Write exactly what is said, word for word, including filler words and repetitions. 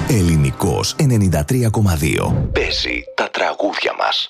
Ελληνικός ενενήντα τρία κόμμα δύο. Παίζει τα τραγούδια μας.